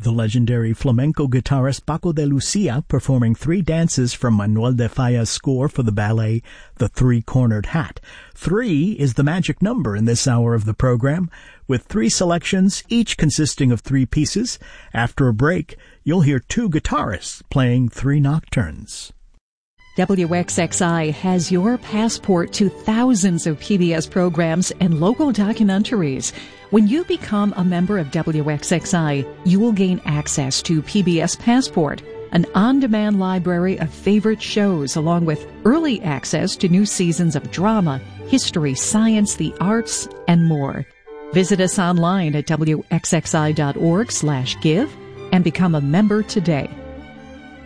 The legendary flamenco guitarist Paco de Lucia performing 3 dances from Manuel de Falla's score for the ballet The Three-Cornered Hat. 3 is the magic number in this hour of the program, with 3 selections, each consisting of 3 pieces. After a break, you'll hear 2 guitarists playing 3 nocturnes. WXXI has your passport to thousands of PBS programs and local documentaries. When you become a member of WXXI, you will gain access to PBS Passport, an on-demand library of favorite shows, along with early access to new seasons of drama, history, science, the arts, and more. Visit us online at WXXI.org/give and become a member today.